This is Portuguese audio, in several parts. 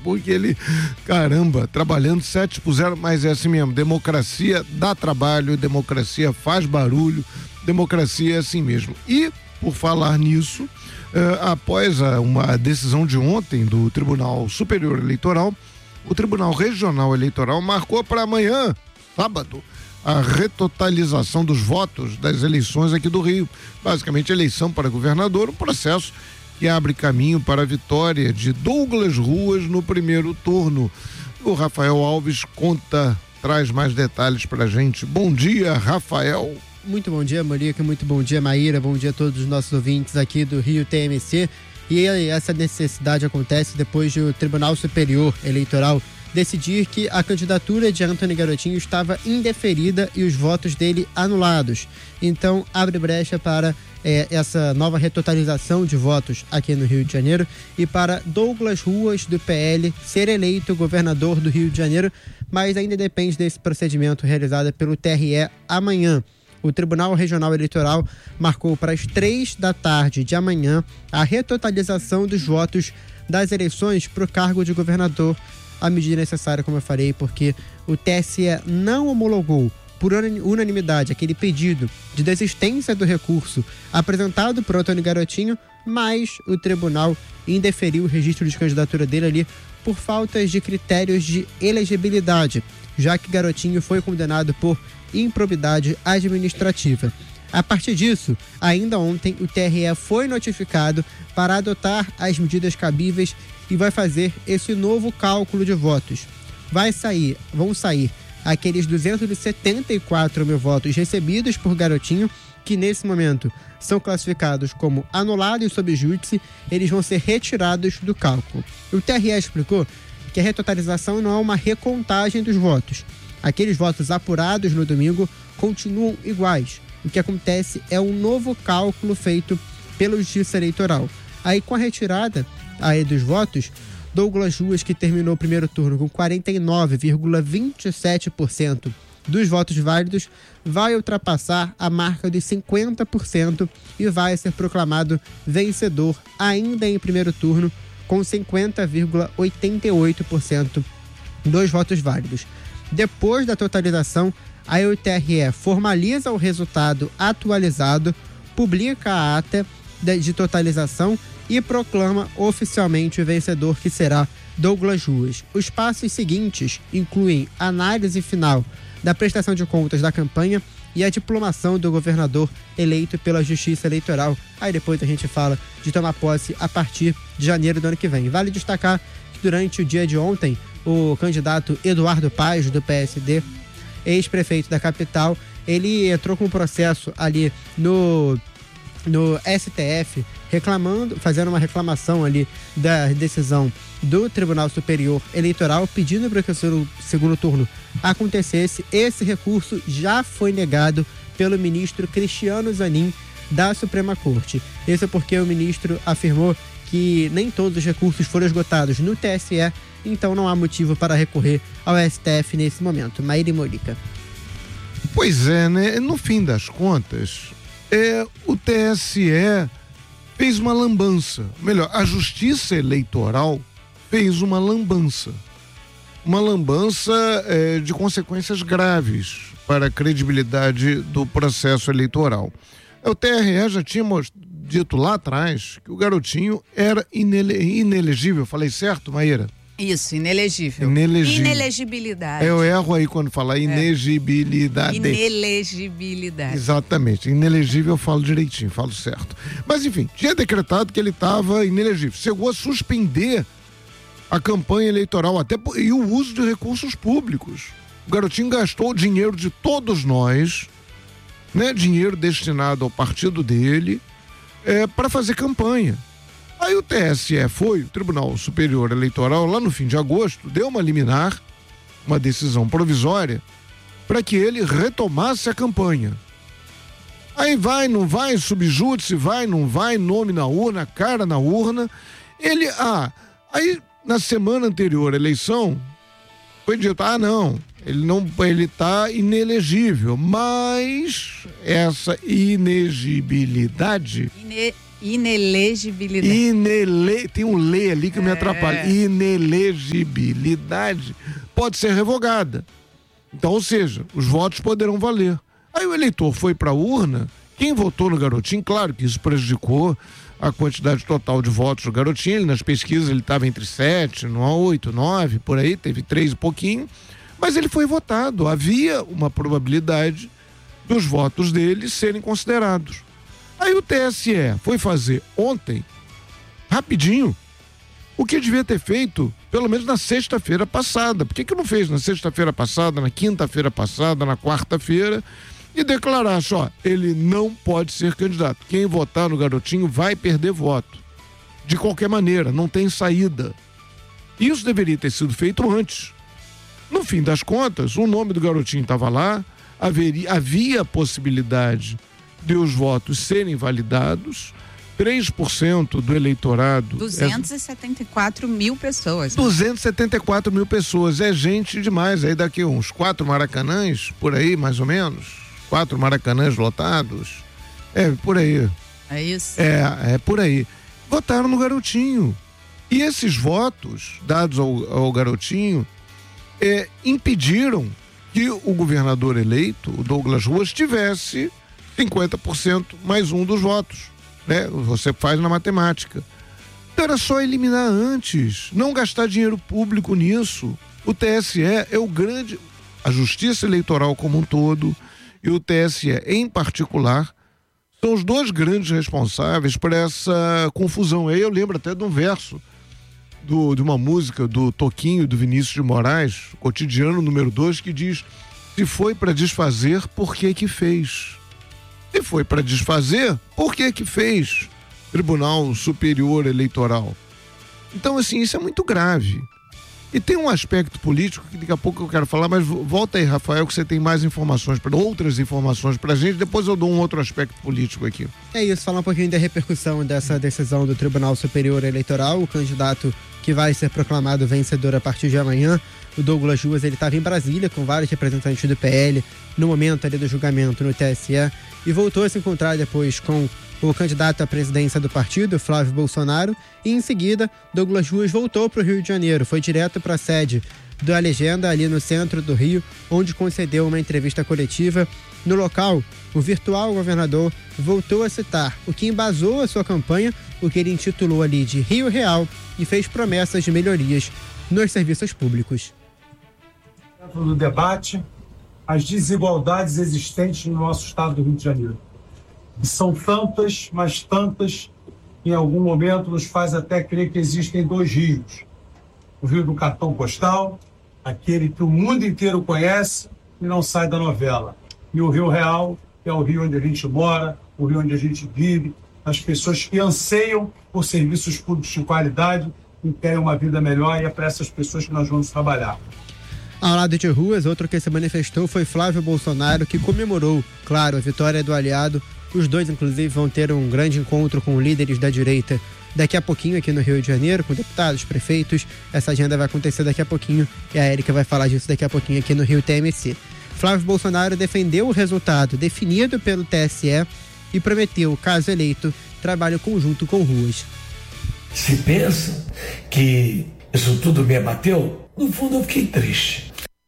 porque ele, caramba, trabalhando 7-0, mas é assim mesmo, democracia dá trabalho, democracia faz barulho, democracia é assim mesmo. E, por falar nisso, após uma decisão de ontem do Tribunal Superior Eleitoral, o Tribunal Regional Eleitoral marcou para amanhã, sábado, a retotalização dos votos das eleições aqui do Rio. Basicamente, eleição para governador, um processo que abre caminho para a vitória de Douglas Ruas no primeiro turno. O Rafael Alves traz mais detalhes para a gente. Bom dia, Rafael. Muito bom dia, Morica, muito bom dia, Maíra, bom dia a todos os nossos ouvintes aqui do Rio TMC. E essa necessidade acontece depois do Tribunal Superior Eleitoral decidir que a candidatura de Antony Garotinho estava indeferida e os votos dele anulados. Então, abre brecha para essa nova retotalização de votos aqui no Rio de Janeiro e para Douglas Ruas, do PL, ser eleito governador do Rio de Janeiro, mas ainda depende desse procedimento realizado pelo TRE amanhã. O Tribunal Regional Eleitoral marcou para as 3h de amanhã a retotalização dos votos das eleições para o cargo de governador, a medida necessária, como eu falei, porque o TSE não homologou por unanimidade aquele pedido de desistência do recurso apresentado por Antony Garotinho, mas o tribunal indeferiu o registro de candidatura dele ali por faltas de critérios de elegibilidade, já que Garotinho foi condenado por improbidade administrativa. A partir disso, ainda ontem, o TRE foi notificado para adotar as medidas cabíveis e vai fazer esse novo cálculo de votos. Vão sair aqueles 274 mil votos recebidos por Garotinho, que nesse momento são classificados como anulados sob júdice, eles vão ser retirados do cálculo. O TRE explicou que a retotalização não é uma recontagem dos votos. Aqueles votos apurados no domingo continuam iguais. O que acontece é um novo cálculo feito pela Justiça Eleitoral. Aí, com a retirada dos votos, Douglas Ruas, que terminou o primeiro turno com 49,27% dos votos válidos, vai ultrapassar a marca dos 50% e vai ser proclamado vencedor ainda em primeiro turno com 50,88% dos votos válidos. Depois da totalização, a TRE formaliza o resultado atualizado, publica a ata de totalização e proclama oficialmente o vencedor, que será Douglas Ruas. Os passos seguintes incluem análise final da prestação de contas da campanha e a diplomação do governador eleito pela Justiça Eleitoral. Aí depois a gente fala de tomar posse a partir de janeiro do ano que vem. Vale destacar que durante o dia de ontem, o candidato Eduardo Paes, do PSD, ex-prefeito da capital, ele entrou com um processo ali no STF, fazendo uma reclamação ali da decisão do Tribunal Superior Eleitoral, pedindo para que o segundo turno acontecesse. Esse recurso já foi negado pelo ministro Cristiano Zanin, da Suprema Corte. Isso porque o ministro afirmou que nem todos os recursos foram esgotados no TSE, então não há motivo para recorrer ao STF nesse momento. Maíra e Morica. Pois é, né? No fim das contas, o TSE fez uma lambança. Melhor, a Justiça Eleitoral fez uma lambança. Uma lambança de consequências graves para a credibilidade do processo eleitoral. O TRE já tinha dito lá atrás que o Garotinho era inelegível. Falei certo, Maíra? Isso, inelegível. Inelegibilidade. Eu erro aí quando falar inegibilidade. Inelegibilidade. Exatamente. Inelegível eu falo direitinho, falo certo. Mas enfim, tinha decretado que ele estava inelegível. Chegou a suspender a campanha eleitoral e o uso de recursos públicos. O Garotinho gastou o dinheiro de todos nós, né? Dinheiro destinado ao partido dele, para fazer campanha. Aí o TSE o Tribunal Superior Eleitoral, lá no fim de agosto, deu uma liminar, uma decisão provisória, para que ele retomasse a campanha. Aí vai, não vai, subjúdice, vai, não vai, nome na urna, cara na urna. Aí na semana anterior à eleição, foi dito, não, ele está inelegível, mas essa inegibilidade... Inelegibilidade. Tem um lê ali que me atrapalha. Inelegibilidade pode ser revogada. Então, ou seja, os votos poderão valer. Aí o eleitor foi para a urna, quem votou no Garotinho, claro que isso prejudicou a quantidade total de votos do Garotinho. Ele, nas pesquisas ele estava entre 7, 8, 9, por aí, teve 3 e pouquinho, mas ele foi votado. Havia uma probabilidade dos votos dele serem considerados. Aí o TSE foi fazer ontem, rapidinho, o que devia ter feito pelo menos na sexta-feira passada. Por que não fez na sexta-feira passada, na quinta-feira passada, na quarta-feira, e declarar só, ele não pode ser candidato. Quem votar no Garotinho vai perder voto. De qualquer maneira, não tem saída. Isso deveria ter sido feito antes. No fim das contas, o nome do Garotinho estava lá, havia a possibilidade de os votos serem validados, 3% do eleitorado... 274 mil pessoas. 274 mil pessoas, é gente demais. Aí daqui uns 4 Maracanãs, por aí mais ou menos, 4 Maracanãs lotados, por aí. É isso? É por aí. Votaram no Garotinho. E esses votos dados ao Garotinho impediram que o governador eleito, o Douglas Ruas, tivesse 50% mais um dos votos, né? Você faz na matemática. Então era só eliminar antes, não gastar dinheiro público nisso. O TSE é o grande... A Justiça Eleitoral como um todo e o TSE em particular são os dois responsáveis por essa confusão. Aí eu lembro até de um verso de uma música do Toquinho, do Vinícius de Moraes, Cotidiano número 2, que diz: se foi para desfazer, por que que fez? Se foi para desfazer, por que que fez? Tribunal Superior Eleitoral. Então, assim, isso é muito grave. E tem um aspecto político que daqui a pouco eu quero falar, mas volta aí, Rafael, que você tem mais informações, outras informações pra gente, depois eu dou um outro aspecto político aqui. É isso, falar um pouquinho da repercussão dessa decisão do Tribunal Superior Eleitoral. O candidato que vai ser proclamado vencedor a partir de amanhã, o Douglas Ruas, ele estava em Brasília com vários representantes do PL no momento ali do julgamento no TSE e voltou a se encontrar depois com o candidato à presidência do partido, Flávio Bolsonaro, e em seguida Douglas Ruas voltou para o Rio de Janeiro, foi direto para a sede da Legenda ali no centro do Rio, onde concedeu uma entrevista coletiva. No local, o virtual governador voltou a citar o que embasou a sua campanha, o que ele intitulou ali de Rio Real, e fez promessas de melhorias nos serviços públicos. Dentro do debate, as desigualdades existentes no nosso estado do Rio de Janeiro. E são tantas, mas tantas, que em algum momento nos faz até crer que existem 2 rios. O rio do cartão postal, aquele que o mundo inteiro conhece e não sai da novela. E o Rio Real, que é o rio onde a gente mora, o rio onde a gente vive, as pessoas que anseiam por serviços públicos de qualidade e querem uma vida melhor, e é para essas pessoas que nós vamos trabalhar. Ao lado de Ruas, outro que se manifestou foi Flávio Bolsonaro, que comemorou, claro, a vitória do aliado. Os dois, inclusive, vão ter um grande encontro com líderes da direita daqui a pouquinho aqui no Rio de Janeiro, com deputados, prefeitos. Essa agenda vai acontecer daqui a pouquinho e a Érica vai falar disso daqui a pouquinho aqui no Rio TMC. Flávio Bolsonaro defendeu o resultado definido pelo TSE e prometeu, caso eleito, trabalho conjunto com Ruas. Se pensa que isso tudo me abateu, no fundo eu fiquei triste.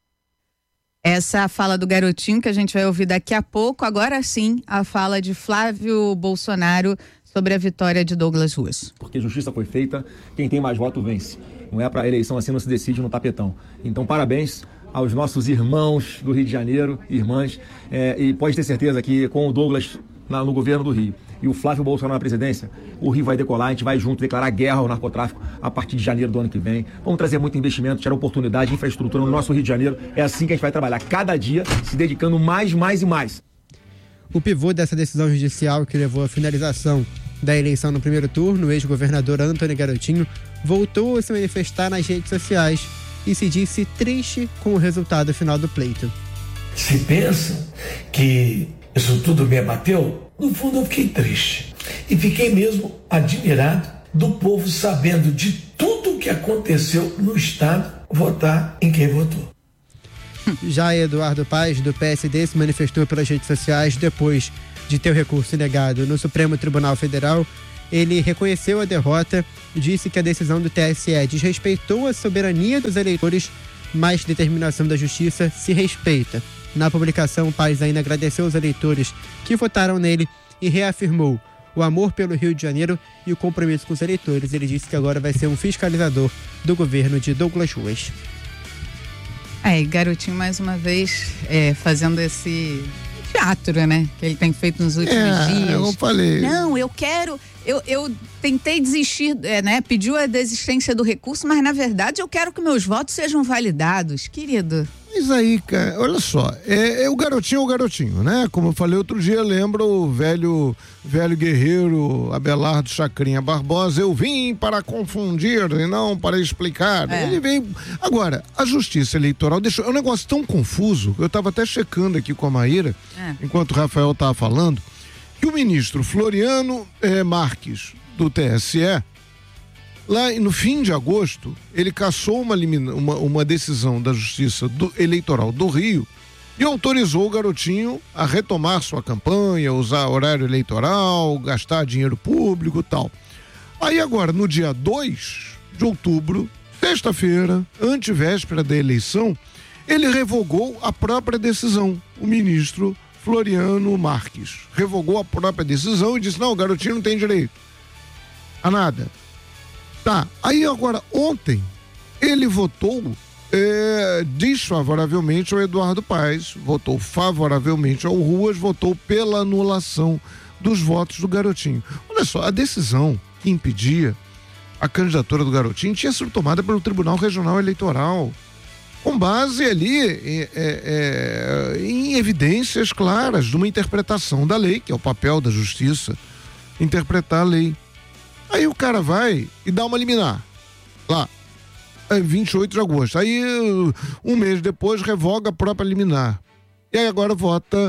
Essa é a fala do Garotinho que a gente vai ouvir daqui a pouco. Agora sim, a fala de Flávio Bolsonaro sobre a vitória de Douglas Ruas. Porque justiça foi feita, quem tem mais voto vence. Não é para eleição assim, não se decide no tapetão. Então, parabéns aos nossos irmãos do Rio de Janeiro, irmãs, e pode ter certeza que com o Douglas no governo do Rio e o Flávio Bolsonaro na presidência, o Rio vai decolar, a gente vai junto declarar guerra ao narcotráfico a partir de janeiro do ano que vem. Vamos trazer muito investimento, tirar oportunidade, infraestrutura no nosso Rio de Janeiro. É assim que a gente vai trabalhar, cada dia se dedicando mais e mais. O pivô dessa decisão judicial que levou à finalização da eleição no primeiro turno, o ex-governador Antônio Garotinho, voltou a se manifestar nas redes sociais e se disse triste com o resultado final do pleito. Se pensa que isso tudo me abateu, no fundo eu fiquei triste. E fiquei mesmo admirado do povo, sabendo de tudo o que aconteceu no estado, votar em quem votou. Já Eduardo Paes, do PSD, se manifestou pelas redes sociais depois de ter o recurso negado no Supremo Tribunal Federal ele reconheceu a derrota, disse que a decisão do TSE desrespeitou a soberania dos eleitores, mas a determinação da justiça se respeita. Na publicação, o Paes ainda agradeceu os eleitores que votaram nele e reafirmou o amor pelo Rio de Janeiro e o compromisso com os eleitores. Ele disse que agora vai ser um fiscalizador do governo de Douglas Ruas. E Garotinho mais uma vez fazendo esse teatro, né? Que ele tem feito nos últimos dias. Eu falei. Não, eu quero. Eu tentei desistir, né? Pediu a desistência do recurso, mas na verdade eu quero que meus votos sejam validados, querido. Mas aí, cara, olha só, o garotinho, né? Como eu falei outro dia, lembra o velho guerreiro Abelardo Chacrinha Barbosa, eu vim para confundir e não para explicar. Ele veio. Agora, a justiça eleitoral deixou, é um negócio tão confuso, eu estava até checando aqui com a Maíra, enquanto o Rafael estava falando, que o ministro Floriano Marques, do TSE, lá no fim de agosto, ele cassou uma decisão da Justiça Eleitoral do Rio e autorizou o garotinho a retomar sua campanha, usar horário eleitoral, gastar dinheiro público e tal. Aí agora, no dia 2 de outubro, sexta-feira, antevéspera da eleição, ele revogou a própria decisão, o ministro Floriano Marques. Revogou a própria decisão e disse, não, o garotinho não tem direito a nada. Tá, aí agora, ontem, ele votou desfavoravelmente ao Eduardo Paes, votou favoravelmente ao Ruas, votou pela anulação dos votos do garotinho. Olha só, a decisão que impedia a candidatura do garotinho tinha sido tomada pelo Tribunal Regional Eleitoral, com base ali em evidências claras de uma interpretação da lei, que é o papel da justiça, interpretar a lei. Aí o cara vai e dá uma liminar, lá, 28 de agosto. Aí, um mês depois, revoga a própria liminar. E aí agora vota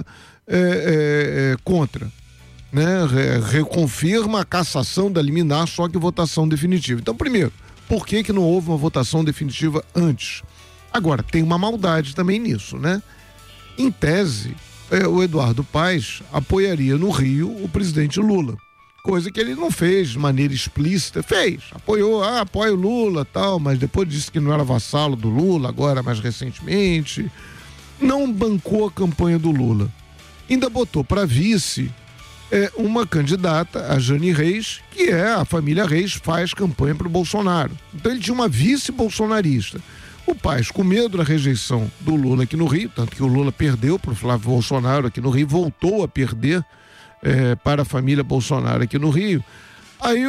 contra, né? Reconfirma a cassação da liminar, só que votação definitiva. Então, primeiro, por que não houve uma votação definitiva antes? Agora, tem uma maldade também nisso, né? Em tese, o Eduardo Paes apoiaria no Rio o presidente Lula. Coisa que ele não fez de maneira explícita, apoia o Lula tal, mas depois disse que não era vassalo do Lula, agora mais recentemente, não bancou a campanha do Lula. Ainda botou para vice uma candidata, a Jane Reis, que a família Reis faz campanha para o Bolsonaro. Então ele tinha uma vice-bolsonarista. O Paes, com medo da rejeição do Lula aqui no Rio, tanto que o Lula perdeu para o Flávio Bolsonaro aqui no Rio, voltou a perder para a família Bolsonaro aqui no Rio. Aí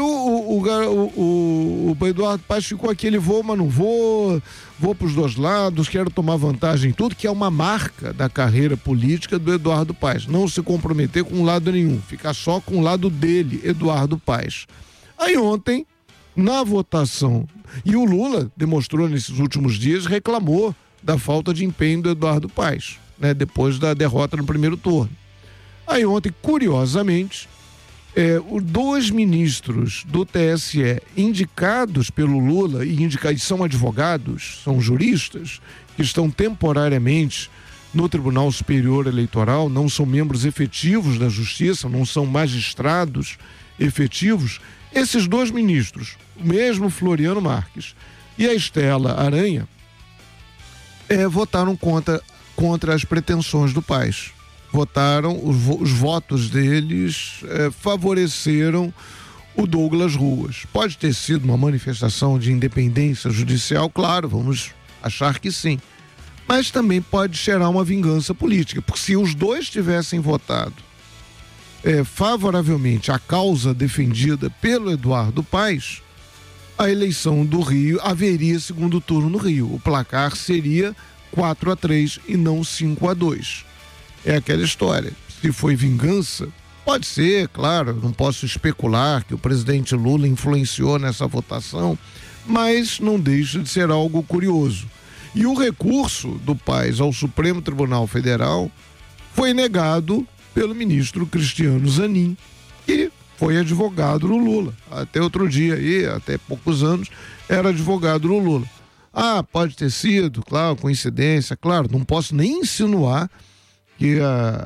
o Eduardo Paes ficou aqui, ele vou, mas não vou para os dois lados, quero tomar vantagem em tudo, que é uma marca da carreira política do Eduardo Paes, não se comprometer com um lado nenhum, ficar só com o lado dele, Eduardo Paes. Aí ontem, na votação, e o Lula demonstrou nesses últimos dias, reclamou da falta de empenho do Eduardo Paes, né, depois da derrota no primeiro turno. Aí ontem, curiosamente, os dois ministros do TSE indicados pelo Lula e são advogados, são juristas, que estão temporariamente no Tribunal Superior Eleitoral, não são membros efetivos da Justiça, não são magistrados efetivos. Esses dois ministros, o mesmo Floriano Marques e a Estela Aranha, votaram contra as pretensões do Paes. Votaram, os votos deles favoreceram o Douglas Ruas. Pode ter sido uma manifestação de independência judicial, claro, vamos achar que sim. Mas também pode cheirar uma vingança política, porque se os dois tivessem votado favoravelmente a causa defendida pelo Eduardo Paes, a eleição do Rio haveria segundo turno no Rio. O placar seria 4-3 e não 5-2. É aquela história, se foi vingança, pode ser, claro, não posso especular que o presidente Lula influenciou nessa votação, mas não deixa de ser algo curioso. E o recurso do Paes ao Supremo Tribunal Federal foi negado pelo ministro Cristiano Zanin, que foi advogado do Lula, até outro dia aí, até poucos anos, era advogado do Lula. Pode ter sido, claro, coincidência, claro, não posso nem insinuar que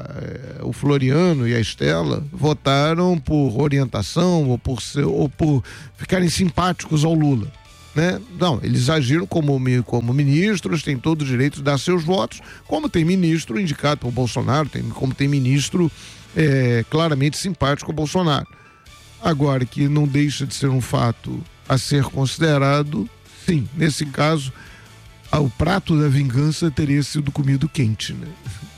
o Floriano e a Estela votaram por orientação ou por ficarem simpáticos ao Lula, né? Não, eles agiram como ministros, têm todo o direito de dar seus votos, como tem ministro indicado por Bolsonaro, como tem ministro claramente simpático ao Bolsonaro. Agora, que não deixa de ser um fato a ser considerado, sim, nesse caso, o prato da vingança teria sido comido quente, né?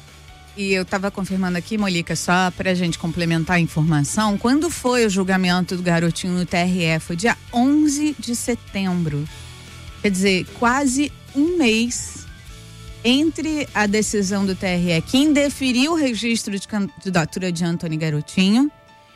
E eu estava confirmando aqui, Molica, só para a gente complementar a informação, quando foi o julgamento do garotinho no TRE? Foi dia 11 de setembro. Quer dizer, quase um mês entre a decisão do TRE, que indeferiu o registro de candidatura de Antony Garotinho,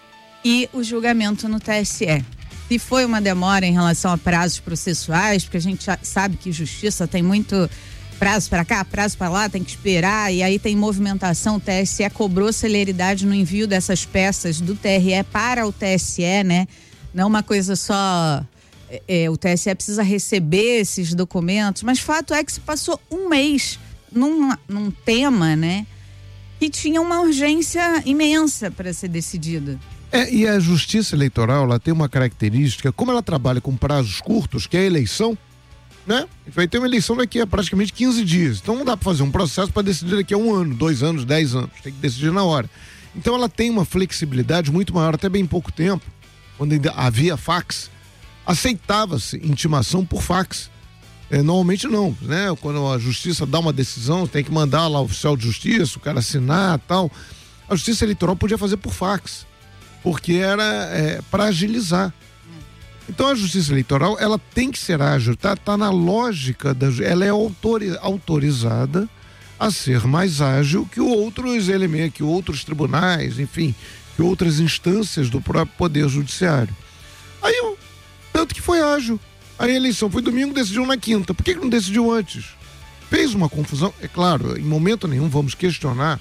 e o julgamento no TSE. Se foi uma demora em relação a prazos processuais, porque a gente já sabe que justiça tem muito prazo para cá, prazo para lá, tem que esperar, e aí tem movimentação. O TSE cobrou celeridade no envio dessas peças do TRE para o TSE, né? Não uma coisa só, o TSE precisa receber esses documentos, mas fato é que se passou um mês num tema, né, que tinha uma urgência imensa para ser decidido. E a Justiça Eleitoral, ela tem uma característica, como ela trabalha com prazos curtos, que é a eleição, né? Vai ter uma eleição daqui a praticamente 15 dias. Então não dá para fazer um processo para decidir daqui a 1 ano, 2 anos, 10 anos. Tem que decidir na hora. Então ela tem uma flexibilidade muito maior. Até bem pouco tempo, quando ainda havia fax, aceitava-se intimação por fax. Normalmente não, né? Quando a Justiça dá uma decisão, tem que mandar lá o oficial de justiça, o cara assinar e tal. A Justiça Eleitoral podia fazer por fax, porque era para agilizar. Então a Justiça Eleitoral, ela tem que ser ágil, tá na lógica ela é autorizada a ser mais ágil que outros elementos, que outros tribunais, enfim, que outras instâncias do próprio Poder Judiciário. Aí, tanto que foi ágil. A eleição foi domingo, decidiu na quinta. Por que não decidiu antes? Fez uma confusão. É claro, em momento nenhum vamos questionar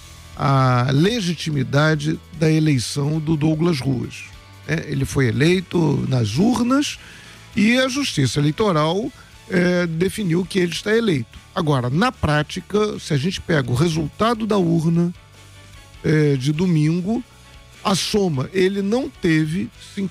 a legitimidade da eleição do Douglas Ruas. Ele foi eleito nas urnas e a Justiça Eleitoral definiu que ele está eleito. Agora, na prática, se a gente pega o resultado da urna de domingo, a soma, ele não teve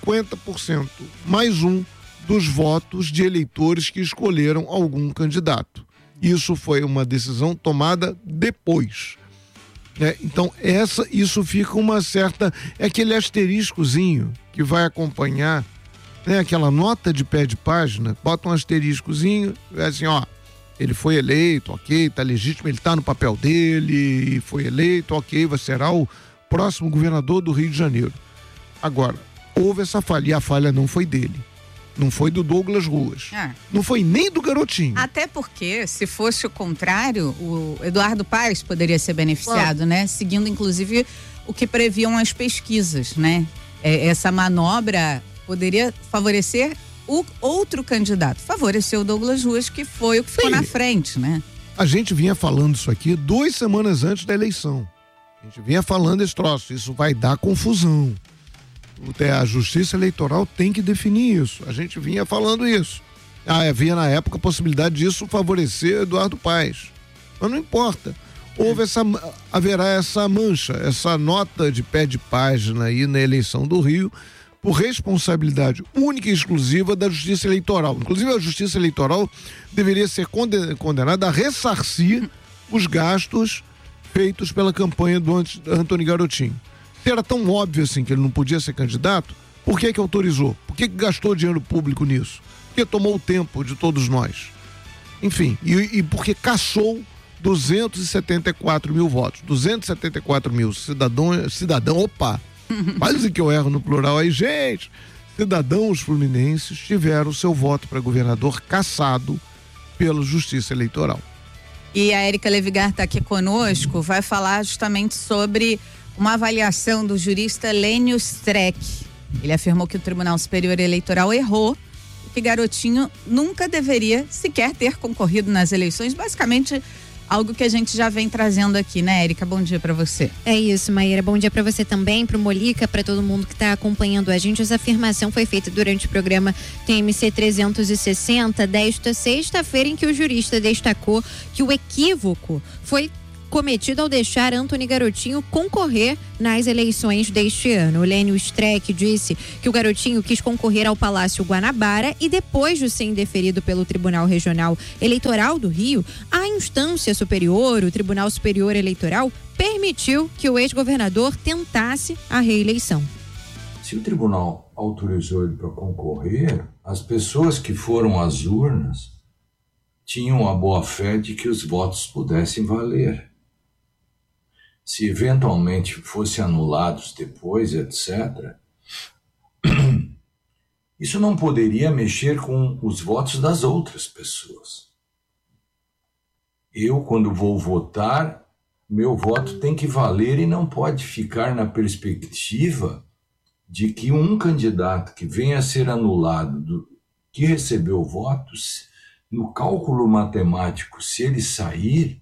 50% mais um dos votos de eleitores que escolheram algum candidato. Isso foi uma decisão tomada depois. Então isso fica uma certa, aquele asteriscozinho que vai acompanhar, né, aquela nota de pé de página, bota um asteriscozinho, assim, ó, ele foi eleito, ok, tá legítimo, ele tá no papel dele, foi eleito, ok, será o próximo governador do Rio de Janeiro. Agora, houve essa falha, e a falha não foi dele. Não foi do Douglas Ruas. Não foi nem do garotinho. Até porque, se fosse o contrário, o Eduardo Paes poderia ser beneficiado, né? Seguindo, inclusive, o que previam as pesquisas, né? Essa manobra poderia favorecer o outro candidato. Favoreceu o Douglas Ruas, que foi o que ficou na frente, né? A gente vinha falando isso aqui 2 semanas antes da eleição. A gente vinha falando esse troço. Isso vai dar confusão. A Justiça Eleitoral tem que definir isso. A gente vinha falando isso. Havia na época a possibilidade disso favorecer Eduardo Paes. Mas não importa. Haverá essa mancha, essa nota de pé de página aí na eleição do Rio, por responsabilidade única e exclusiva da Justiça Eleitoral. Inclusive, a Justiça Eleitoral deveria ser condenada a ressarcir os gastos feitos pela campanha do Antony Garotinho. Se era tão óbvio assim que ele não podia ser candidato, por que autorizou? Por que gastou dinheiro público nisso? Porque tomou o tempo de todos nós. Enfim, e porque caçou 274 mil votos. 274 mil cidadão, opa, quase que eu erro no plural aí, gente. Cidadãos fluminenses tiveram seu voto para governador cassado pela Justiça Eleitoral. E a Érica Levigar está aqui conosco, vai falar justamente sobre uma avaliação do jurista Lênio Streck. Ele afirmou que o Tribunal Superior Eleitoral errou e que Garotinho nunca deveria sequer ter concorrido nas eleições. Basicamente, algo que a gente já vem trazendo aqui, né, Érica? Bom dia para você. É isso, Maíra. Bom dia para você também, para o Molica, para todo mundo que está acompanhando a gente. Essa afirmação foi feita durante o programa TMC 360 desta sexta-feira, em que o jurista destacou que o equívoco foi cometido ao deixar Antony Garotinho concorrer nas eleições deste ano. O Lênio Streck disse que o Garotinho quis concorrer ao Palácio Guanabara e, depois de ser indeferido pelo Tribunal Regional Eleitoral do Rio, a instância superior, o Tribunal Superior Eleitoral, permitiu que o ex-governador tentasse a reeleição. Se o tribunal autorizou ele para concorrer, as pessoas que foram às urnas tinham a boa-fé de que os votos pudessem valer. Se eventualmente fossem anulados depois, etc., isso não poderia mexer com os votos das outras pessoas. Eu, quando vou votar, meu voto tem que valer e não pode ficar na perspectiva de que um candidato que venha a ser anulado, que recebeu votos, no cálculo matemático, se ele sair,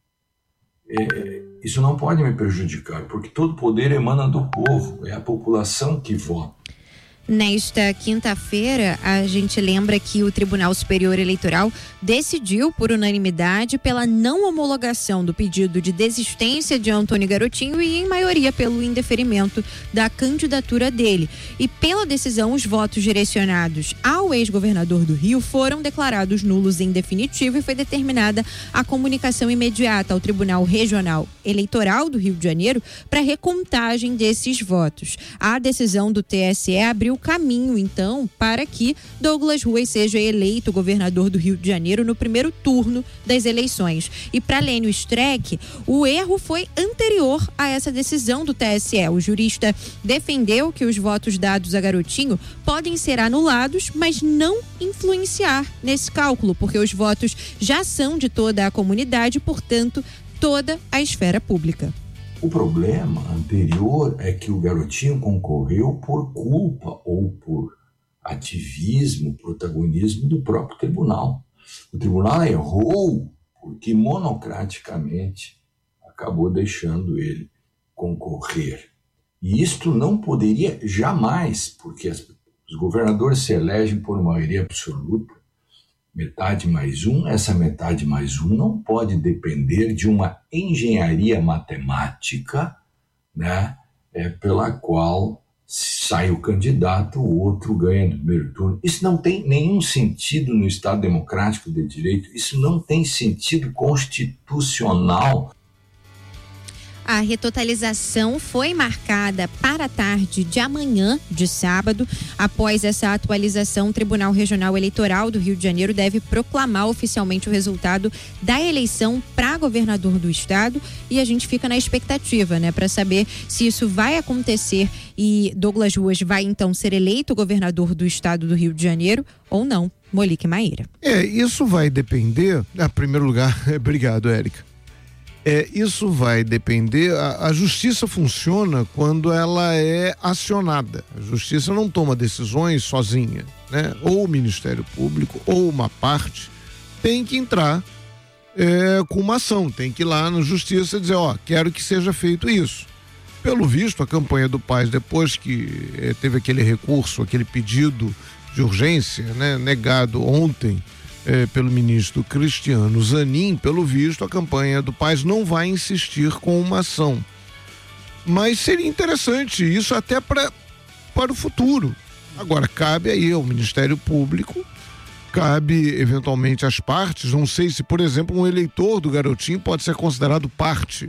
isso não pode me prejudicar, porque todo poder emana do povo, é a população que vota. Nesta quinta-feira, a gente lembra que o Tribunal Superior Eleitoral decidiu por unanimidade pela não homologação do pedido de desistência de Antony Garotinho e, em maioria, pelo indeferimento da candidatura dele. E pela decisão, os votos direcionados ao ex-governador do Rio foram declarados nulos em definitivo e foi determinada a comunicação imediata ao Tribunal Regional Eleitoral do Rio de Janeiro para recontagem desses votos. A decisão do TSE abriu caminho, então, para que Douglas Ruas seja eleito governador do Rio de Janeiro no primeiro turno das eleições. E para Lênio Streck, o erro foi anterior a essa decisão do TSE. O jurista defendeu que os votos dados a Garotinho podem ser anulados, mas não influenciar nesse cálculo, porque os votos já são de toda a comunidade, portanto, toda a esfera pública. O problema anterior é que o Garotinho concorreu por culpa ou por ativismo, protagonismo do próprio tribunal. O tribunal errou porque monocraticamente acabou deixando ele concorrer. E isto não poderia jamais, porque os governadores se elegem por maioria absoluta, metade mais um, essa metade mais um não pode depender de uma engenharia matemática, né, pela qual sai o candidato, o outro ganha no primeiro turno. Isso não tem nenhum sentido no Estado Democrático de Direito, isso não tem sentido constitucional. A retotalização foi marcada para a tarde de amanhã, de sábado. Após essa atualização, o Tribunal Regional Eleitoral do Rio de Janeiro deve proclamar oficialmente o resultado da eleição para governador do estado e a gente fica na expectativa, né, para saber se isso vai acontecer e Douglas Ruas vai então ser eleito governador do estado do Rio de Janeiro ou não. Molique Maíra. Isso vai depender, em primeiro lugar, obrigado, Érica. Isso vai depender, a justiça funciona quando ela é acionada. A justiça não toma decisões sozinha, né? Ou o Ministério Público ou uma parte tem que entrar com uma ação, tem que ir lá na justiça e dizer, quero que seja feito isso. Pelo visto, a campanha do Paz, depois que teve aquele recurso, aquele pedido de urgência, né, negado ontem, pelo ministro Cristiano Zanin, pelo visto, a campanha do Paz não vai insistir com uma ação. Mas seria interessante isso até para o futuro. Agora, cabe aí ao Ministério Público, cabe eventualmente às partes, não sei se, por exemplo, um eleitor do Garotinho pode ser considerado parte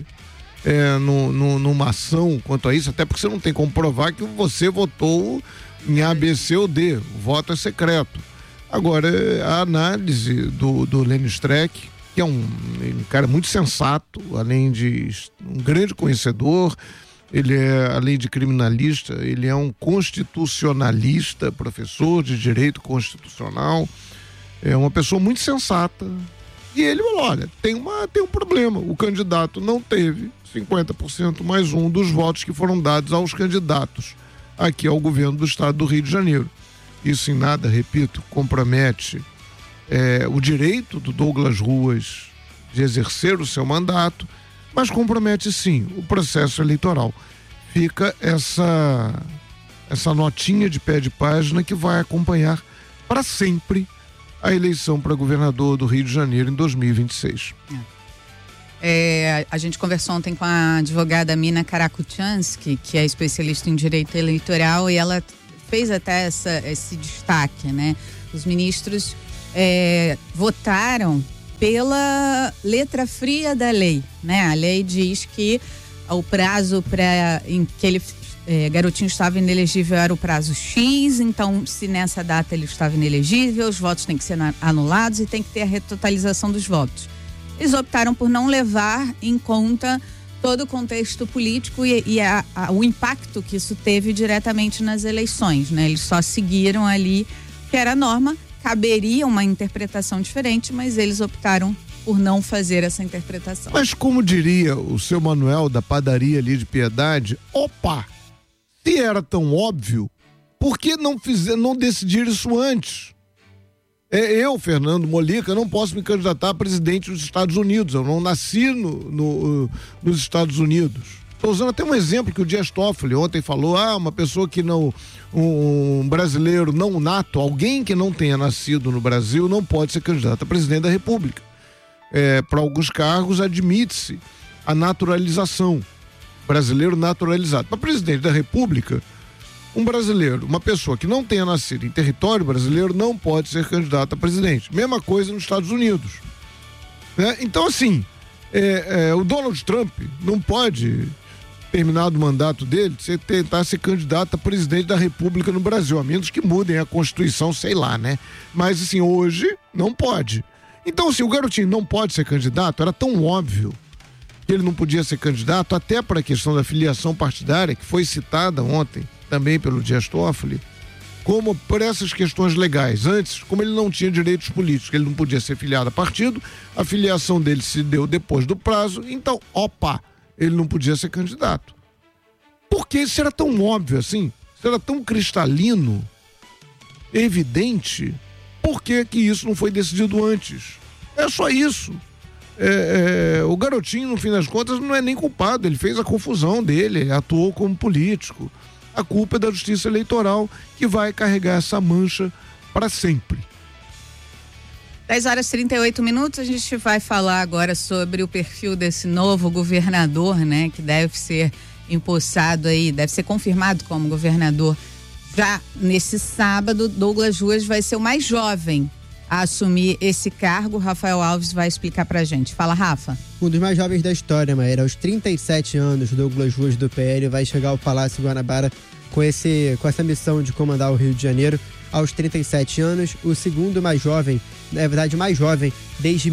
numa ação quanto a isso, até porque você não tem como provar que você votou em A, B, C ou D, o voto é secreto. Agora, a análise do Lênio Streck, que é um cara muito sensato, além de um grande conhecedor, ele além de criminalista, ele é um constitucionalista, professor de direito constitucional, é uma pessoa muito sensata. E ele falou, olha, tem um problema, o candidato não teve 50% mais um dos votos que foram dados aos candidatos aqui ao governo do estado do Rio de Janeiro. Isso em nada, repito, compromete o direito do Douglas Ruas de exercer o seu mandato, mas compromete sim o processo eleitoral. Fica essa notinha de pé de página que vai acompanhar para sempre a eleição para governador do Rio de Janeiro em 2026. A gente conversou ontem com a advogada Mina Karakuchansky, que é especialista em direito eleitoral, e ela fez até esse destaque, né? Os ministros votaram pela letra fria da lei, né? A lei diz que o prazo em que ele Garotinho estava inelegível era o prazo X, então se nessa data ele estava inelegível, os votos têm que ser anulados e tem que ter a retotalização dos votos. Eles optaram por não levar em conta todo o contexto político e o impacto que isso teve diretamente nas eleições, né? Eles só seguiram ali que era a norma, caberia uma interpretação diferente, mas eles optaram por não fazer essa interpretação. Mas como diria o seu Manuel da padaria ali de Piedade, opa! Se era tão óbvio, por que não decidir isso antes? Eu, Fernando Molica, não posso me candidatar a presidente dos Estados Unidos. Eu não nasci nos Estados Unidos. Estou usando até um exemplo que o Dias Toffoli ontem falou, uma pessoa que não, um brasileiro não nato, alguém que não tenha nascido no Brasil não pode ser candidato a presidente da República. Para alguns cargos admite-se a naturalização. Brasileiro naturalizado. Para presidente da República, um brasileiro, uma pessoa que não tenha nascido em território brasileiro não pode ser candidato a presidente. Mesma coisa nos Estados Unidos. Então, assim, o Donald Trump não pode, terminado o mandato dele, tentar ser candidato a presidente da República no Brasil, a menos que mudem a Constituição, sei lá, né? Mas, assim, hoje não pode. Então, assim, o Garotinho não pode ser candidato, era tão óbvio que ele não podia ser candidato, até para a questão da filiação partidária, que foi citada ontem também pelo Dias Toffoli, como por essas questões legais. Antes, como ele não tinha direitos políticos, ele não podia ser filiado a partido, a filiação dele se deu depois do prazo, então, ele não podia ser candidato. Por que isso era tão óbvio assim? Isso era tão cristalino, evidente, por que isso não foi decidido antes? É só isso. O Garotinho, no fim das contas, não é nem culpado, ele fez a confusão dele, ele atuou como político. A culpa é da Justiça Eleitoral, que vai carregar essa mancha para sempre. 10h38, a gente vai falar agora sobre o perfil desse novo governador, né, que deve ser empossado aí, deve ser confirmado como governador. Já nesse sábado, Douglas Ruas vai ser o mais jovem a assumir esse cargo. Rafael Alves vai explicar pra gente. Fala, Rafa. Um dos mais jovens da história, Maíra. Aos 37 anos, Douglas Ruas do PL vai chegar ao Palácio Guanabara com essa missão de comandar o Rio de Janeiro. Aos 37 anos, o segundo mais jovem, na verdade mais jovem, desde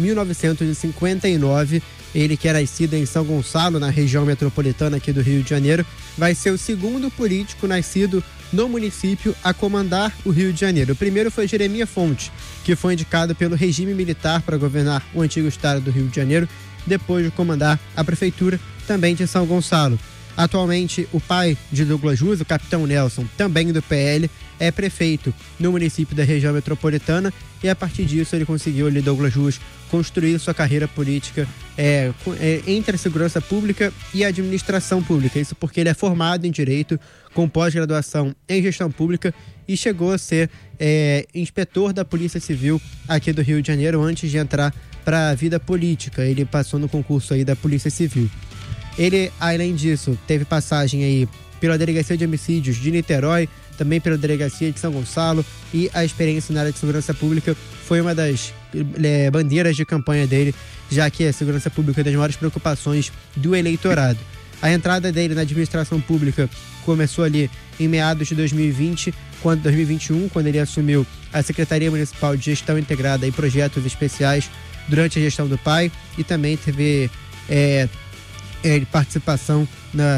1959, ele que é nascido em São Gonçalo, na região metropolitana aqui do Rio de Janeiro, vai ser o segundo político nascido no município a comandar o Rio de Janeiro. O primeiro foi Jeremias Fontes, que foi indicado pelo regime militar para governar o antigo estado do Rio de Janeiro, depois de comandar a prefeitura também de São Gonçalo. Atualmente, o pai de Douglas Ruas, o capitão Nelson, também do PL, é prefeito no município da região metropolitana, e a partir disso ele conseguiu, Douglas Ruas, construir sua carreira política entre a segurança pública e a administração pública. Isso porque ele é formado em Direito, com pós-graduação em Gestão Pública, e chegou a ser inspetor da Polícia Civil aqui do Rio de Janeiro antes de entrar para a vida política. Ele passou no concurso aí da Polícia Civil. Ele, além disso, teve passagem aí pela Delegacia de Homicídios de Niterói, também pela Delegacia de São Gonçalo, e a experiência na área de segurança pública foi uma das bandeiras de campanha dele, já que a segurança pública é das maiores preocupações do eleitorado. A entrada dele na administração pública começou ali em meados de 2021, quando ele assumiu a Secretaria Municipal de Gestão Integrada e Projetos Especiais durante a gestão do pai, e também teve participação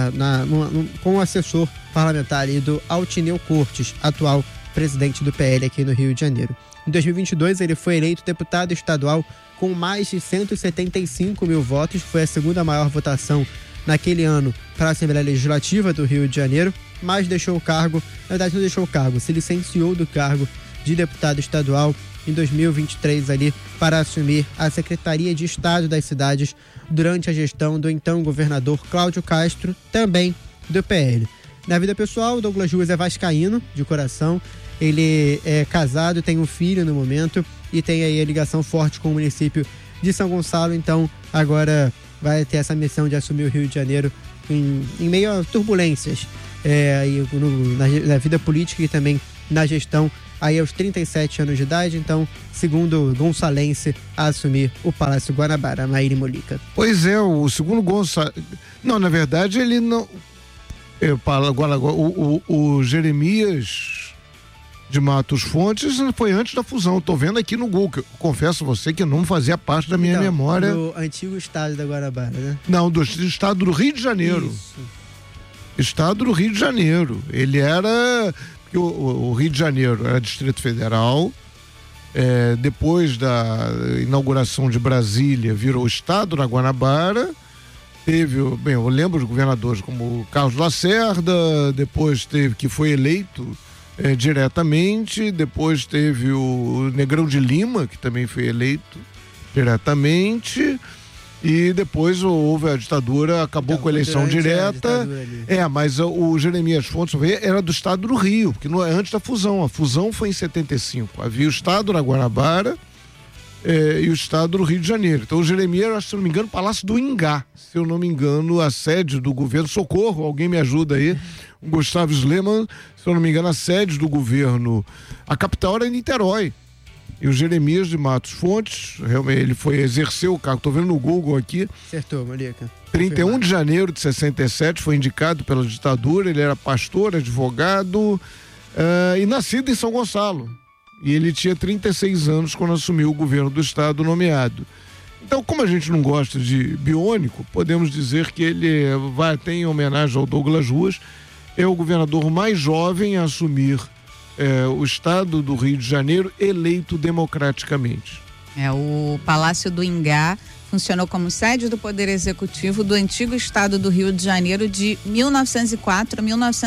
com o assessor parlamentar ali do Altineu Cortes, atual presidente do PL aqui no Rio de Janeiro. Em 2022, ele foi eleito deputado estadual com mais de 175 mil votos, foi a segunda maior votação naquele ano para a Assembleia Legislativa do Rio de Janeiro, mas deixou o cargo, na verdade não deixou o cargo, se licenciou do cargo de deputado estadual em 2023 ali para assumir a Secretaria de Estado das Cidades durante a gestão do então governador Cláudio Castro, também do PL. Na vida pessoal, Douglas Ruas é vascaíno de coração, ele é casado, tem um filho no momento e tem aí a ligação forte com o município de São Gonçalo, então agora vai ter essa missão de assumir o Rio de Janeiro em meio a turbulências na vida política e também na gestão, aí aos 37 anos de idade. Então, segundo Gonçalense a assumir o Palácio Guanabara, Maíra e Molica. Pois é, o segundo Gonçalves... Não, na verdade ele não... O Jeremias de Matos Fontes foi antes da fusão. Tô vendo aqui no Google. Confesso a você que não fazia parte da minha memória. Do antigo estado da Guanabara, né? Não, do estado do Rio de Janeiro. Isso. Estado do Rio de Janeiro. Ele era... O Rio de Janeiro era Distrito Federal. Depois da inauguração de Brasília, virou Estado da Guanabara. Eu lembro de governadores como Carlos Lacerda, depois teve, que foi eleito diretamente, depois teve o Negrão de Lima, que também foi eleito diretamente, e depois houve a ditadura, acabou com a eleição direta. Mas o Jeremias Fontes era do estado do Rio, porque não é antes da fusão. A fusão foi em 75. Havia o estado da Guanabara e o estado do Rio de Janeiro. Então o Jeremias, se não me engano, Palácio do Ingá, se eu não me engano, a sede do governo. Socorro, alguém me ajuda aí. O Gustavo Sleman, se eu não me engano, a sede do governo. A capital era em Niterói. E o Jeremias de Matos Fontes, realmente, ele exerceu o cargo, tô vendo no Google aqui. Acertou, Molica. 31 de janeiro de 67, foi indicado pela ditadura, ele era pastor, advogado e nascido em São Gonçalo. E ele tinha 36 anos quando assumiu o governo do estado nomeado. Então, como a gente não gosta de biônico, podemos dizer que ele tem homenagem ao Douglas Ruas, é o governador mais jovem a assumir o estado do Rio de Janeiro eleito democraticamente. O Palácio do Ingá funcionou como sede do Poder Executivo do antigo estado do Rio de Janeiro de 1904 a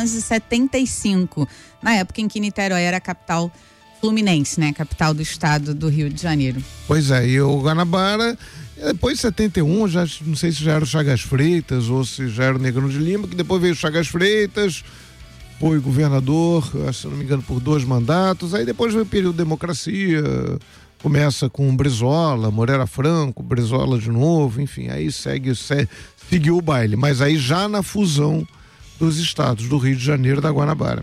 1975, na época em que Niterói era a capital fluminense, né? Capital do estado do Rio de Janeiro. Pois é, e o Guanabara, depois de 71, já não sei se já era o Chagas Freitas ou se já era o Negrão de Lima, que depois veio o Chagas Freitas, foi governador, se não me engano, por 2 mandatos, aí depois veio o período de democracia, começa com Brizola, Moreira Franco, Brizola de novo, enfim, aí seguiu o baile, mas aí já na fusão dos estados do Rio de Janeiro e da Guanabara.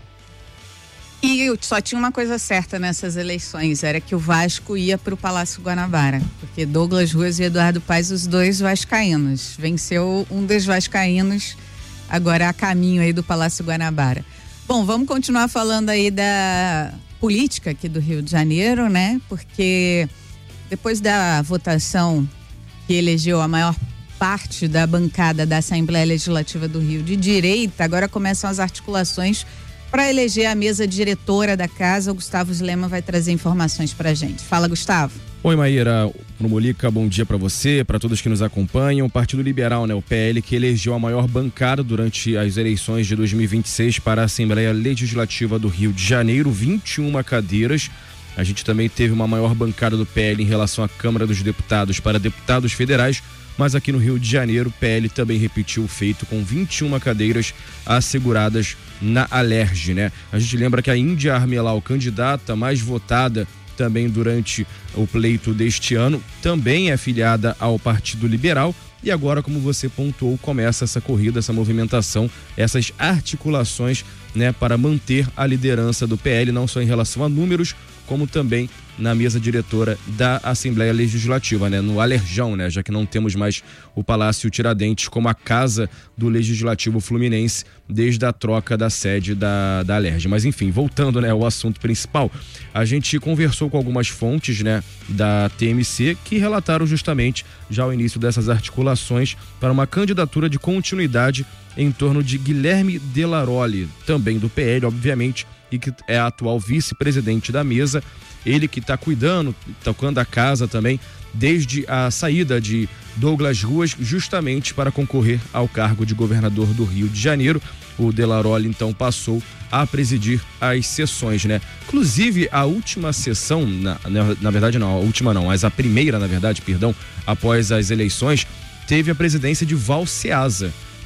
E só tinha uma coisa certa nessas eleições, era que o Vasco ia para o Palácio Guanabara, porque Douglas Ruas e Eduardo Paes, os dois vascaínos, venceu um dos vascaínos, agora a caminho aí do Palácio Guanabara. Bom, vamos continuar falando aí da política aqui do Rio de Janeiro, né? Porque depois da votação que elegeu a maior parte da bancada da Assembleia Legislativa do Rio de direita, agora começam as articulações para eleger a mesa diretora da casa. O Gustavo Sleman vai trazer informações pra gente. Fala, Gustavo. Oi, Maíra. Pro Molica, bom dia para você, para todos que nos acompanham. O Partido Liberal, o PL, que elegeu a maior bancada durante as eleições de 2026 para a Assembleia Legislativa do Rio de Janeiro, 21 cadeiras. A gente também teve uma maior bancada do PL em relação à Câmara dos Deputados para deputados federais, mas aqui no Rio de Janeiro, o PL também repetiu o feito com 21 cadeiras asseguradas na Alerj, né? A gente lembra que a Índia Armelau, candidata mais votada também durante o pleito deste ano, também é filiada ao Partido Liberal. E agora, como você pontuou, começa essa corrida, essa movimentação, essas articulações, né, para manter a liderança do PL, não só em relação a números, como também na mesa diretora da Assembleia Legislativa, né, no Alerjão, né, já que não temos mais o Palácio Tiradentes como a casa do Legislativo Fluminense desde a troca da sede da Alerj. Mas enfim, voltando, né, ao assunto principal, a gente conversou com algumas fontes, né, da TMC que relataram justamente já o início dessas articulações para uma candidatura de continuidade em torno de Guilherme Delaroli, também do PL, obviamente, e que é a atual vice-presidente da mesa, ele que está cuidando, tocando a casa também, desde a saída de Douglas Ruas, justamente para concorrer ao cargo de governador do Rio de Janeiro. O Delaroli, então, passou a presidir as sessões, né? Inclusive, a última sessão, na verdade não, a última não, mas a primeira, na verdade, perdão, após as eleições, teve a presidência de Val Ceasa,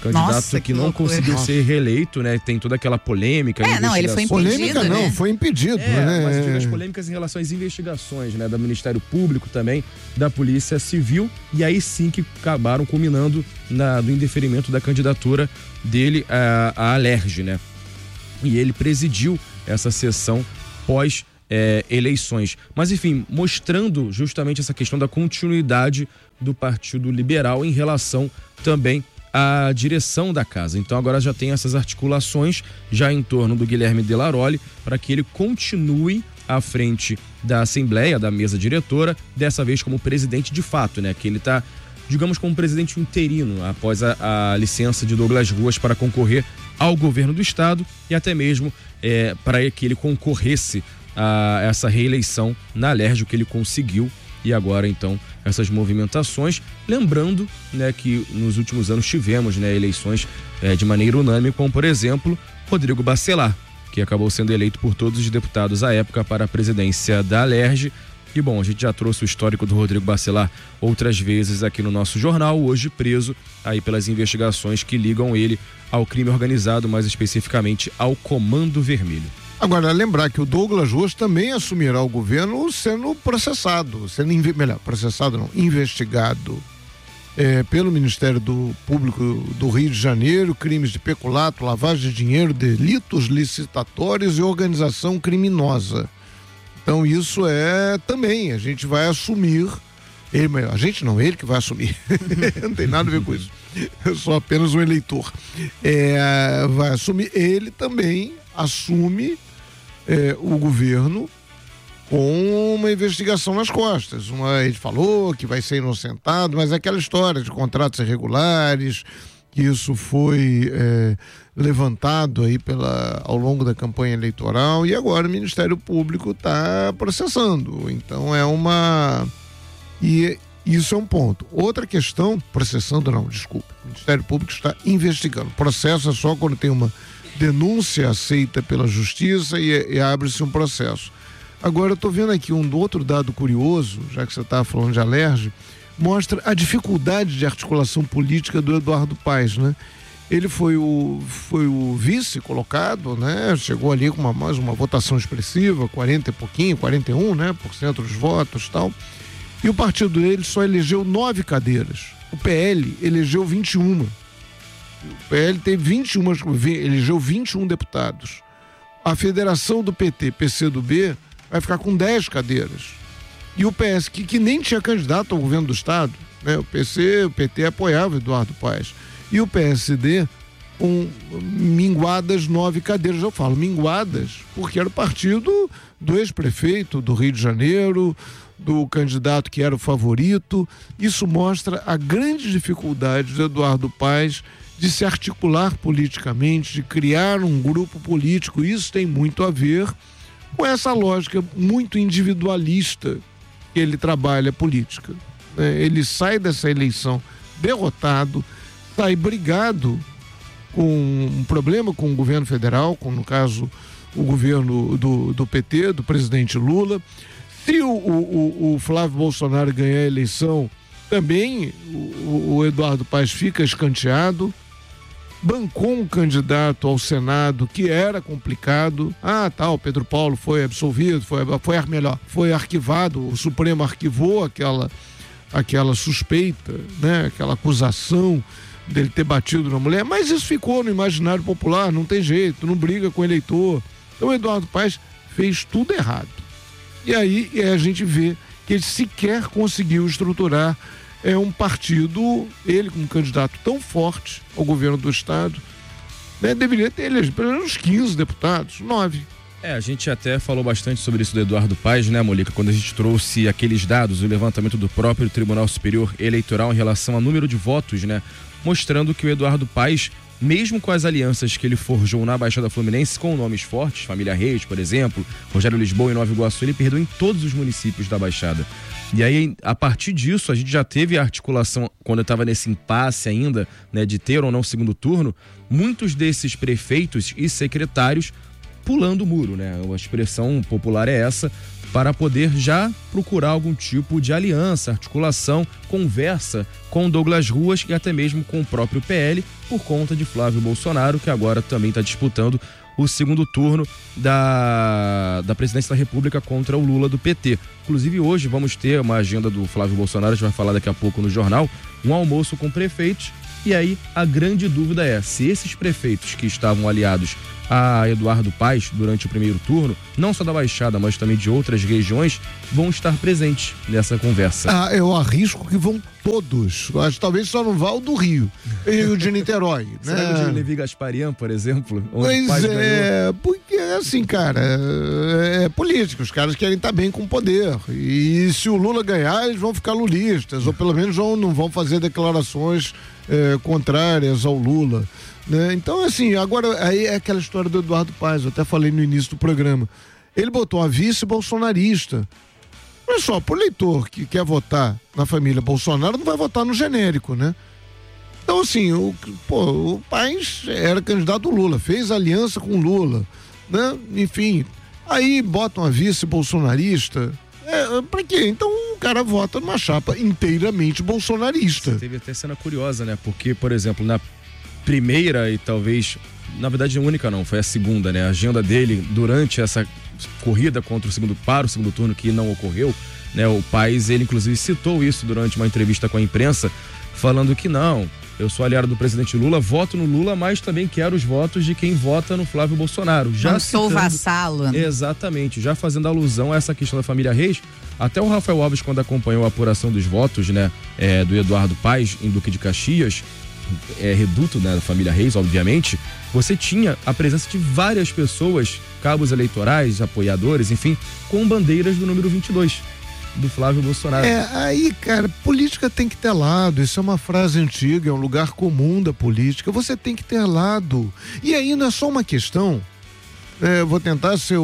Candidato Nossa, que não conseguiu ser reeleito, né? Tem toda aquela polêmica. Não, ele foi impedido, polêmica não, foi impedido, né? Mas eu digo as polêmicas em relação às investigações, né? Do Ministério Público também, da Polícia Civil, e aí sim que acabaram culminando do indeferimento da candidatura dele à Alerj, né? E ele presidiu essa sessão pós eleições. Mas enfim, mostrando justamente essa questão da continuidade do Partido Liberal em relação também à direção da casa. Então agora já tem essas articulações já em torno do Guilherme De Laroli para que ele continue à frente da Assembleia, da mesa diretora, dessa vez como presidente de fato, né? Que ele está, digamos, como presidente interino após a licença de Douglas Ruas para concorrer ao governo do estado e até mesmo para que ele concorresse a essa reeleição na Alerj, que ele conseguiu. E agora, então, essas movimentações, lembrando, né, que nos últimos anos tivemos, né, eleições de maneira unânime, como, por exemplo, Rodrigo Bacelar, que acabou sendo eleito por todos os deputados à época para a presidência da Alerj. E, bom, a gente já trouxe o histórico do Rodrigo Bacelar outras vezes aqui no nosso jornal, hoje preso aí pelas investigações que ligam ele ao crime organizado, mais especificamente ao Comando Vermelho. Agora, lembrar que o Douglas Ruas também assumirá o governo sendo processado, investigado pelo Ministério Público do Rio de Janeiro, crimes de peculato, lavagem de dinheiro, delitos licitatórios e organização criminosa. Então isso também, a gente vai assumir, ele que vai assumir, não tem nada a ver com isso, eu sou apenas um eleitor, vai assumir, ele também assume o governo com uma investigação nas costas. Ele falou que vai ser inocentado, mas é aquela história de contratos irregulares, que isso foi levantado aí ao longo da campanha eleitoral e agora o Ministério Público está processando. Então e isso é um ponto. Outra questão, o Ministério Público está investigando. Processo é só quando tem uma denúncia aceita pela justiça e abre-se um processo. Agora eu estou vendo aqui um outro dado curioso, já que você estava falando de Alerj, mostra a dificuldade de articulação política do Eduardo Paes, né? Ele foi o vice colocado, né? Chegou ali com mais uma votação expressiva, 40 e pouquinho, 41%, né? Dos votos e tal. E o partido dele só elegeu 9 cadeiras. O PL elegeu 21. O PL teve elegeu 21 deputados. A federação do PT, PCdoB, vai ficar com 10 cadeiras. E o PS, que nem tinha candidato ao governo do estado, né? O PT apoiava Eduardo Paes. E o PSD com minguadas 9 cadeiras. Eu falo minguadas porque era o partido do ex-prefeito do Rio de Janeiro, do candidato que era o favorito. Isso mostra a grande dificuldade do Eduardo Paes de se articular politicamente, de criar um grupo político. Isso tem muito a ver com essa lógica muito individualista que ele trabalha política. Ele sai dessa eleição derrotado, sai brigado com um problema com o governo federal, no caso o governo do PT, do presidente Lula. Se o Flávio Bolsonaro ganhar a eleição, também o Eduardo Paes fica escanteado. Bancou um candidato ao Senado que era complicado. O Pedro Paulo foi absolvido, foi arquivado, o Supremo arquivou aquela suspeita, né? Aquela acusação dele ter batido na mulher, mas isso ficou no imaginário popular, não tem jeito, não briga com o eleitor. Então o Eduardo Paes fez tudo errado. E aí a gente vê que ele sequer conseguiu estruturar um partido, ele como candidato tão forte ao governo do estado, né, deveria ter elegido pelo menos 15 deputados, 9. A gente até falou bastante sobre isso do Eduardo Paes, né, Molica, quando a gente trouxe aqueles dados, o levantamento do próprio Tribunal Superior Eleitoral em relação ao número de votos, né, mostrando que o Eduardo Paes, mesmo com as alianças que ele forjou na Baixada Fluminense, com nomes fortes, Família Reis, por exemplo, Rogério Lisboa e Nova Iguaçu, ele perdeu em todos os municípios da Baixada. E aí, a partir disso, a gente já teve a articulação, quando estava nesse impasse ainda, né, de ter ou não segundo turno, muitos desses prefeitos e secretários pulando o muro, né? A expressão popular é essa, para poder já procurar algum tipo de aliança, articulação, conversa com Douglas Ruas e até mesmo com o próprio PL, por conta de Flávio Bolsonaro, que agora também está disputando o segundo turno da presidência da República contra o Lula do PT. Inclusive hoje vamos ter uma agenda do Flávio Bolsonaro, a gente vai falar daqui a pouco no jornal, um almoço com prefeitos. E aí a grande dúvida é se esses prefeitos que estavam aliados a Eduardo Paes durante o primeiro turno, não só da Baixada, mas também de outras regiões, vão estar presentes nessa conversa. Eu arrisco que vão todos. Acho que talvez só não vá o do Rio de Niterói. Será que o de Levi Gasparian, por exemplo? Pois porque assim, cara, é política. Os caras querem estar bem com o poder. E se o Lula ganhar, eles vão ficar lulistas, ou pelo menos não vão fazer declarações contrárias ao Lula. Né? Então, assim, agora aí é aquela história do Eduardo Paes, eu até falei no início do programa. Ele botou a vice bolsonarista. Olha só, pro eleitor que quer votar na família Bolsonaro, não vai votar no genérico, né? Então, assim, o Paes era candidato do Lula, fez aliança com o Lula, né? Enfim, aí botam a vice bolsonarista. Pra quê? Então o cara vota numa chapa inteiramente bolsonarista. Teve até cena curiosa, né? Porque, por exemplo, na primeira e talvez, na verdade única não, foi a segunda, né? A agenda dele durante essa corrida para o segundo turno que não ocorreu, né? O Paes, ele inclusive citou isso durante uma entrevista com a imprensa, falando que não, eu sou aliado do presidente Lula, voto no Lula, mas também quero os votos de quem vota no Flávio Bolsonaro. Já sou vassalo. Exatamente, já fazendo alusão a essa questão da família Reis. Até o Rafael Alves, quando acompanhou a apuração dos votos, né, do Eduardo Paes em Duque de Caxias, reduto, né, da família Reis, obviamente, você tinha a presença de várias pessoas, cabos eleitorais, apoiadores, enfim, com bandeiras do número 22 do Flávio Bolsonaro. Aí, cara, política tem que ter lado, isso é uma frase antiga, é um lugar comum da política, você tem que ter lado. E aí não é só uma questão, vou tentar ser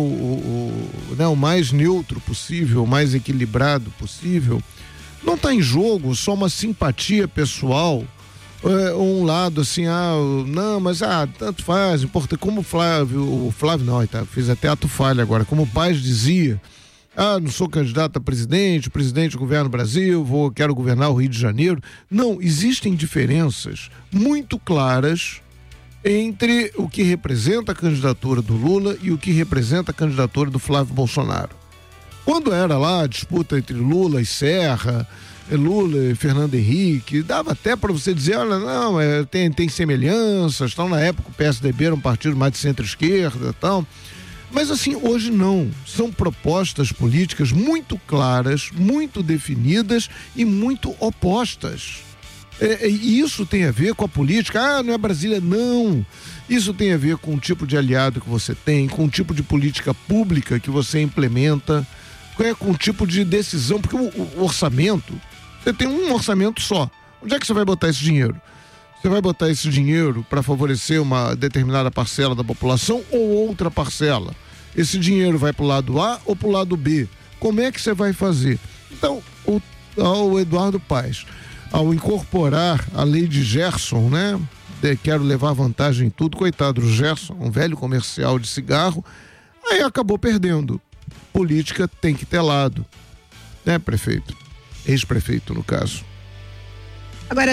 o mais neutro possível, o mais equilibrado possível, não está em jogo só uma simpatia pessoal, um lado assim, não, mas tanto faz, importa, como o Flávio não, fiz até ato falha agora, como o Paes dizia, não sou candidato a presidente, o presidente governa o Brasil, quero governar o Rio de Janeiro. Não, existem diferenças muito claras entre o que representa a candidatura do Lula e o que representa a candidatura do Flávio Bolsonaro. Quando era lá a disputa entre Lula e Serra, Lula e Fernando Henrique, dava até para você dizer, olha, não, tem semelhanças, tal. Na época o PSDB era um partido mais de centro-esquerda, tal. Mas assim, hoje não. São propostas políticas muito claras, muito definidas e muito opostas. E isso tem a ver com a política. Não é Brasília, não. Isso tem a ver com o tipo de aliado que você tem, com o tipo de política pública que você implementa, com o tipo de decisão, porque o orçamento, você tem um orçamento só. Onde é que você vai botar esse dinheiro? Você vai botar esse dinheiro para favorecer uma determinada parcela da população ou outra parcela? Esse dinheiro vai para o lado A ou para o lado B? Como é que você vai fazer? Então, o Eduardo Paes, ao incorporar a lei de Gerson, né? Quero levar vantagem em tudo, coitado do Gerson, um velho comercial de cigarro, aí acabou perdendo. Política tem que ter lado, né, prefeito? Ex-prefeito, no caso. Agora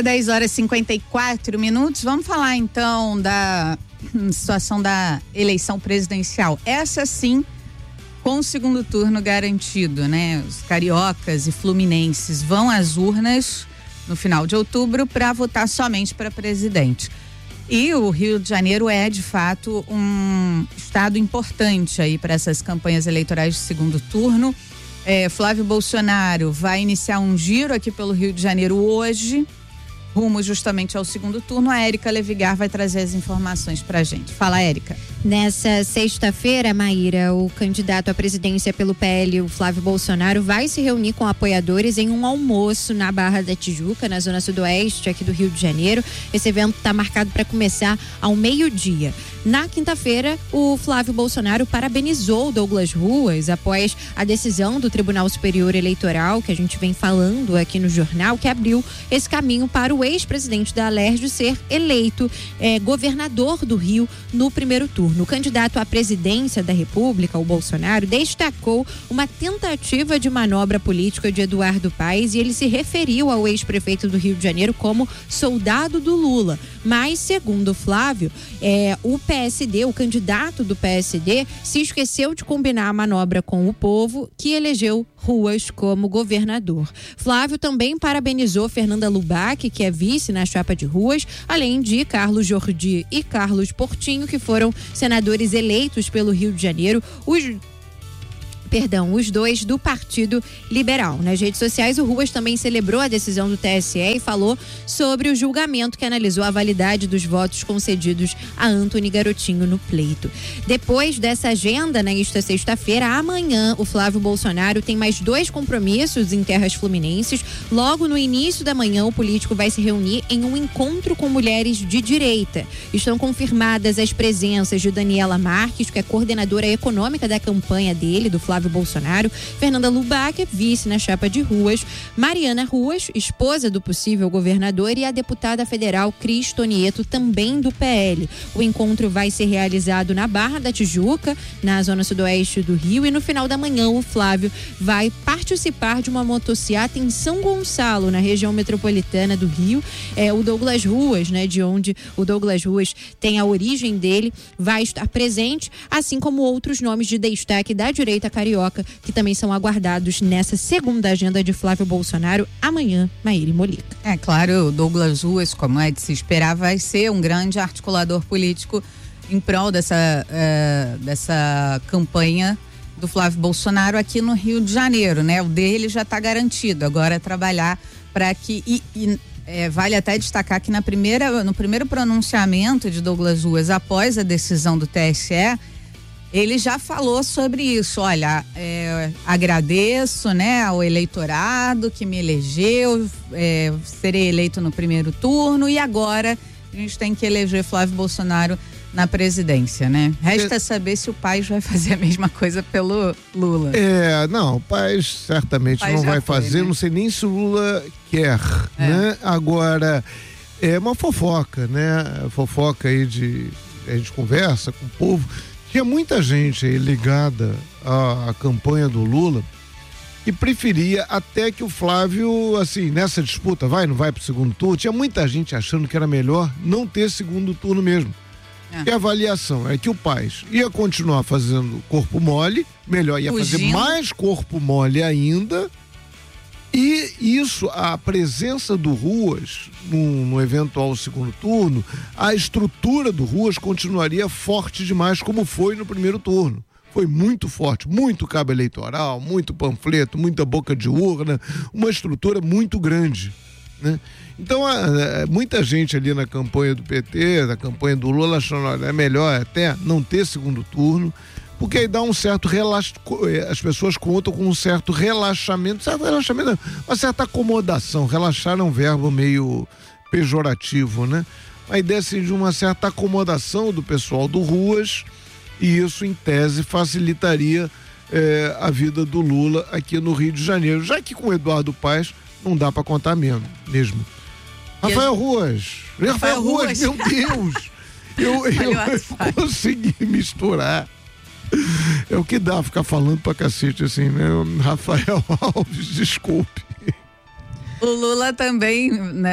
10h54, vamos falar então da situação da eleição presidencial. Essa sim, com o segundo turno garantido, né? Os cariocas e fluminenses vão às urnas no final de outubro para votar somente para presidente. E o Rio de Janeiro é, de fato, um estado importante aí para essas campanhas eleitorais de segundo turno. Flávio Bolsonaro vai iniciar um giro aqui pelo Rio de Janeiro hoje, rumo justamente ao segundo turno. A Érica Levigar vai trazer as informações pra gente. Fala, Érica. Nessa sexta-feira, Maíra, o candidato à presidência pelo PL, o Flávio Bolsonaro, vai se reunir com apoiadores em um almoço na Barra da Tijuca, na zona sudoeste aqui do Rio de Janeiro. Esse evento está marcado para começar ao meio-dia. Na quinta-feira, o Flávio Bolsonaro parabenizou Douglas Ruas após a decisão do Tribunal Superior Eleitoral, que a gente vem falando aqui no jornal, que abriu esse caminho para o ex-presidente da Alerj ser eleito governador do Rio no primeiro turno. turno. O candidato à presidência da República, o Bolsonaro, destacou uma tentativa de manobra política de Eduardo Paes e ele se referiu ao ex-prefeito do Rio de Janeiro como soldado do Lula. Mas, segundo Flávio, o PSD, o candidato do PSD, se esqueceu de combinar a manobra com o povo, que elegeu Ruas como governador. Flávio também parabenizou Fernanda Lubac, que é vice na chapa de Ruas, além de Carlos Jordi e Carlos Portinho, que foram senadores eleitos pelo Rio de Janeiro. Os dois do Partido Liberal. Nas redes sociais, o Ruas também celebrou a decisão do TSE e falou sobre o julgamento que analisou a validade dos votos concedidos a Antony Garotinho no pleito. Depois dessa agenda, nesta sexta-feira, amanhã, o Flávio Bolsonaro tem mais 2 compromissos em terras fluminenses. Logo no início da manhã, o político vai se reunir em um encontro com mulheres de direita. Estão confirmadas as presenças de Daniela Marques, que é coordenadora econômica da campanha dele, do Flávio Bolsonaro, Fernanda Lubac, vice na chapa de Ruas, Mariana Ruas, esposa do possível governador, e a deputada federal Cris Tonieto, também do PL. O encontro vai ser realizado na Barra da Tijuca, na zona sudoeste do Rio, e no final da manhã o Flávio vai participar de uma motociata em São Gonçalo, na região metropolitana do Rio. O Douglas Ruas, de onde o Douglas Ruas tem a origem dele, vai estar presente, assim como outros nomes de destaque da direita carioca, que também são aguardados nessa segunda agenda de Flávio Bolsonaro amanhã, Maíra e Molica. É claro, o Douglas Ruas, como é de se esperar, vai ser um grande articulador político em prol dessa campanha do Flávio Bolsonaro aqui no Rio de Janeiro, né? O dele já está garantido, agora é trabalhar para que... vale até destacar que no primeiro pronunciamento de Douglas Ruas após a decisão do TSE, ele já falou sobre isso. Olha, agradeço, ao eleitorado que me elegeu, serei eleito no primeiro turno e agora a gente tem que eleger Flávio Bolsonaro na presidência, né? Resta saber se o Paes vai fazer a mesma coisa pelo Lula. Não, o Paes certamente não vai fazer, né? Não sei nem se o Lula quer, né? Agora, é uma fofoca, né? Fofoca aí a gente conversa com o povo. Tinha muita gente aí ligada à campanha do Lula e preferia até que o Flávio, assim, nessa disputa, não vai pro segundo turno, tinha muita gente achando que era melhor não ter segundo turno mesmo. E a avaliação é que o Paes ia continuar fazendo corpo mole, ia fazer mais corpo mole ainda, e isso, a presença do Ruas no eventual segundo turno, a estrutura do Ruas continuaria forte demais, como foi no primeiro turno. Foi muito forte, muito cabo eleitoral, muito panfleto, muita boca de urna, uma estrutura muito grande, né? Então, muita gente ali na campanha do PT, na campanha do Lula, achando é melhor até não ter segundo turno, porque aí dá um certo as pessoas contam com um certo relaxamento, uma certa acomodação. Relaxar é um verbo meio pejorativo, né? A ideia assim, de uma certa acomodação do pessoal do Ruas, e isso, em tese, facilitaria a vida do Lula aqui no Rio de Janeiro, já que com o Eduardo Paes não dá para contar mesmo. Rafael Ruas, meu Deus, eu consegui misturar. É o que dá ficar falando pra cacete assim, né? Rafael Alves, desculpe. O Lula também,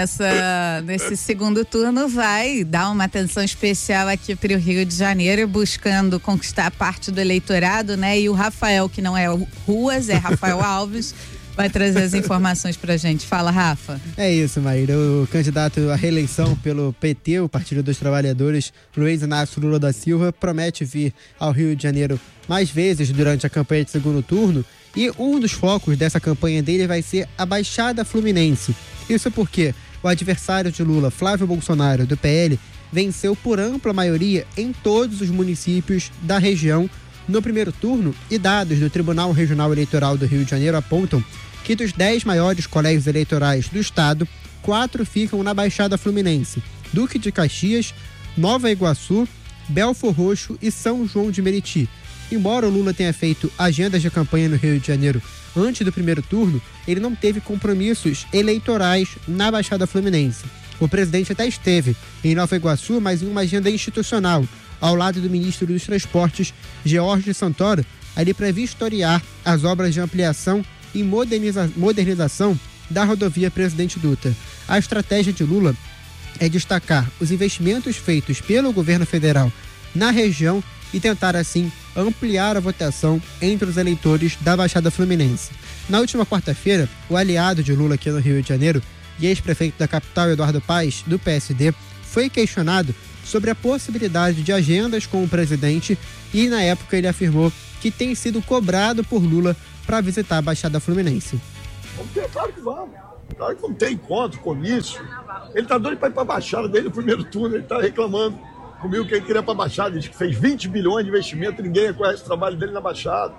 nesse segundo turno, vai dar uma atenção especial aqui para o Rio de Janeiro, buscando conquistar parte do eleitorado, né? E o Rafael, que não é o Ruas, é Rafael Alves, vai trazer as informações pra gente. Fala, Rafa. É isso, Maíra. O candidato à reeleição pelo PT, o Partido dos Trabalhadores, Luiz Inácio Lula da Silva, promete vir ao Rio de Janeiro mais vezes durante a campanha de segundo turno, e um dos focos dessa campanha dele vai ser a Baixada Fluminense. Isso porque o adversário de Lula, Flávio Bolsonaro, do PL, venceu por ampla maioria em todos os municípios da região no primeiro turno, e dados do Tribunal Regional Eleitoral do Rio de Janeiro apontam que dos 10 maiores colégios eleitorais do estado, 4 ficam na Baixada Fluminense: Duque de Caxias, Nova Iguaçu, Belfor Roxo e São João de Meriti. Embora o Lula tenha feito agendas de campanha no Rio de Janeiro antes do primeiro turno, ele não teve compromissos eleitorais na Baixada Fluminense. O presidente até esteve em Nova Iguaçu, mas em uma agenda institucional, ao lado do ministro dos Transportes, George Santoro, ali para vistoriar as obras de ampliação e modernização da rodovia Presidente Dutra. A estratégia de Lula é destacar os investimentos feitos pelo governo federal na região e tentar, assim, ampliar a votação entre os eleitores da Baixada Fluminense. Na última quarta-feira, o aliado de Lula aqui no Rio de Janeiro e ex-prefeito da capital, Eduardo Paes, do PSD, foi questionado sobre a possibilidade de agendas com o presidente e, na época, ele afirmou que tem sido cobrado por Lula para visitar a Baixada Fluminense. Claro que vamos. Claro que não tem encontro, comício. Ele tá doido para ir para a Baixada desde o primeiro turno, ele tá reclamando comigo que ele queria para a Baixada, diz que fez 20 bilhões de investimento, ninguém reconhece o trabalho dele na Baixada.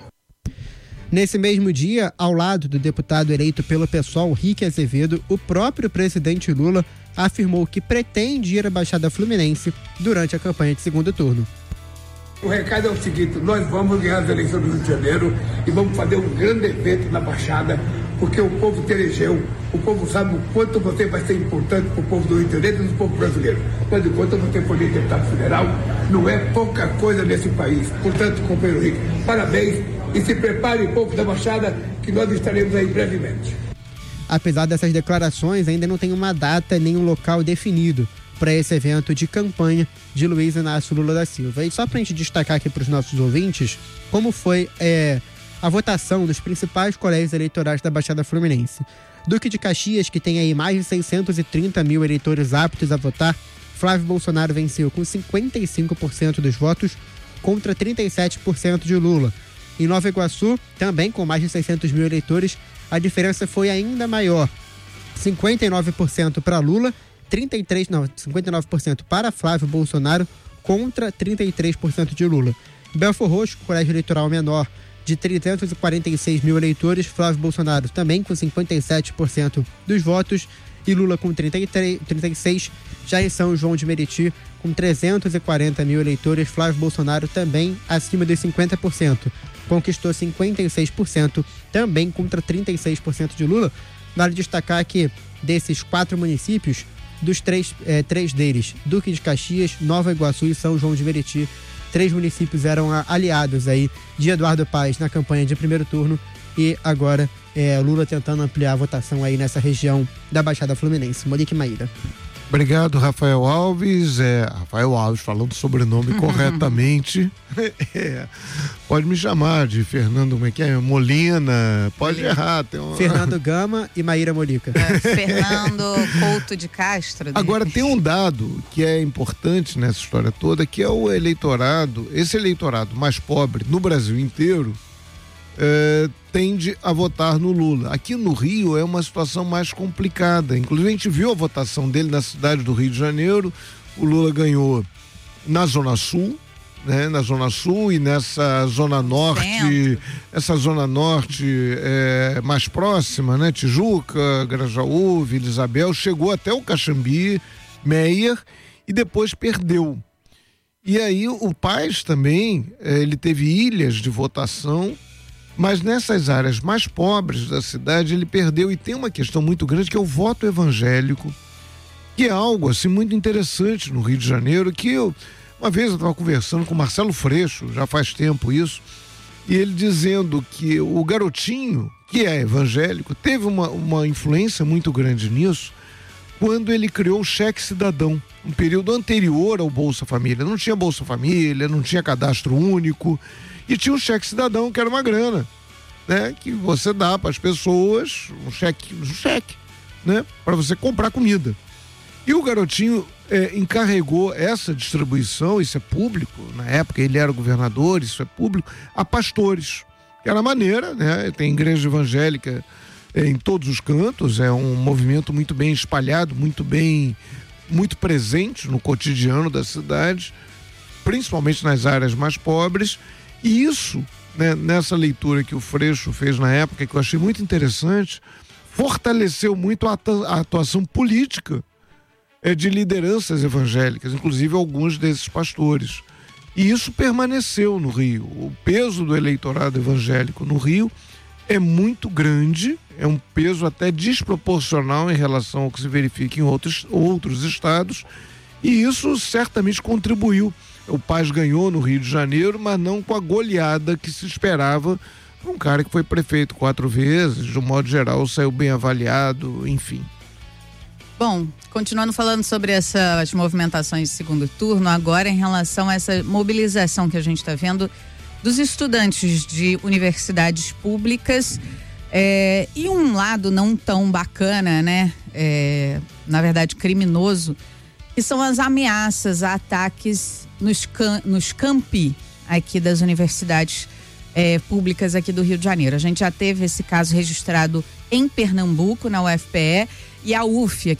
Nesse mesmo dia, ao lado do deputado eleito pelo PSOL, Rick Azevedo, o próprio presidente Lula afirmou que pretende ir à Baixada Fluminense durante a campanha de segundo turno. O recado é o seguinte: nós vamos ganhar as eleições do Rio de Janeiro e vamos fazer um grande evento na Baixada, porque o povo te elegeu, o povo sabe o quanto você vai ser importante para o povo do Rio de Janeiro e do povo brasileiro. Mas enquanto você for deputado federal, não é pouca coisa nesse país. Portanto, companheiro Rick, parabéns e se prepare, povo da Baixada, que nós estaremos aí brevemente. Apesar dessas declarações, ainda não tem uma data nem um local definido para esse evento de campanha de Luiz Inácio Lula da Silva. E só para a gente destacar aqui para os nossos ouvintes como foi a votação dos principais colégios eleitorais da Baixada Fluminense. Duque de Caxias, que tem aí mais de 630 mil eleitores aptos a votar, Flávio Bolsonaro venceu com 55% dos votos contra 37% de Lula. Em Nova Iguaçu, também com mais de 600 mil eleitores, a diferença foi ainda maior. 59% para Lula, 59% para Flávio Bolsonaro contra 33% de Lula. Belfor Roxo, colégio eleitoral menor de 346 mil eleitores, Flávio Bolsonaro também com 57% dos votos e Lula com 36%. Já em São João de Meriti, com 340 mil eleitores, Flávio Bolsonaro também acima dos 50%. Conquistou 56%, também contra 36% de Lula. Vale destacar que desses 4 municípios, dos três deles, Duque de Caxias, Nova Iguaçu e São João de Meriti, 3 municípios eram aliados aí de Eduardo Paes na campanha de primeiro turno e agora Lula tentando ampliar a votação aí nessa região da Baixada Fluminense. Monique Maíra. Obrigado, Rafael Alves. Rafael Alves falando o sobrenome corretamente. Pode me chamar de Fernando, como é que é? Molina. Pode errar. Fernando Gama e Maíra Molica. Fernando Couto de Castro. Agora, tem um dado que é importante nessa história toda, que é o eleitorado, esse eleitorado mais pobre no Brasil inteiro, tende a votar no Lula. Aqui no Rio é uma situação mais complicada. Inclusive, a gente viu a votação dele na cidade do Rio de Janeiro. O Lula ganhou na Zona Sul, né? Na Zona Sul e nessa Zona Norte, essa Zona Norte mais próxima, né? Tijuca, Grajaú, Vila Isabel, chegou até o Caxambi, Meier e depois perdeu. E aí o Paes também, ele teve ilhas de votação, mas nessas áreas mais pobres da cidade ele perdeu. E tem uma questão muito grande que é o voto evangélico, que é algo assim muito interessante no Rio de Janeiro, que uma vez eu estava conversando com o Marcelo Freixo, já faz tempo isso, e ele dizendo que o Garotinho, que é evangélico, teve uma influência muito grande nisso quando ele criou o Cheque Cidadão, um período anterior ao Bolsa Família. Não tinha Bolsa Família, não tinha cadastro único, e tinha o Cheque Cidadão, que era uma grana, né? Que você dá para as pessoas, um cheque, né? Para você comprar comida. E o Garotinho encarregou essa distribuição, isso é público, na época ele era governador, isso é público, a pastores, que era maneira, né? Tem igreja evangélica em todos os cantos, é um movimento muito bem espalhado, muito presente no cotidiano da cidade, principalmente nas áreas mais pobres. E isso, né, nessa leitura que o Freixo fez na época, que eu achei muito interessante, fortaleceu muito a atuação política de lideranças evangélicas, inclusive alguns desses pastores. E isso permaneceu no Rio. O peso do eleitorado evangélico no Rio é muito grande, é um peso até desproporcional em relação ao que se verifica em outros estados, e isso certamente contribuiu O Paz ganhou no Rio de Janeiro, mas não com a goleada que se esperava para um cara que foi prefeito 4 vezes, de um modo geral saiu bem avaliado, enfim. Bom, continuando falando sobre essas movimentações de segundo turno, agora em relação a essa mobilização que a gente está vendo dos estudantes de universidades públicas, e um lado não tão bacana, né? Na verdade criminoso, que são as ameaças a ataques nos campi aqui das universidades públicas aqui do Rio de Janeiro. A gente já teve esse caso registrado em Pernambuco, na UFPE, e a UF aqui